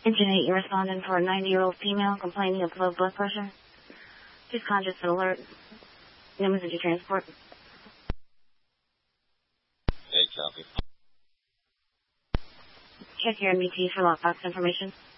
Engine 8, you're responding for a 90-year-old female complaining of low blood pressure. She's conscious and alert. No message to transport. Hey, copy. Check your MBT for lockbox information.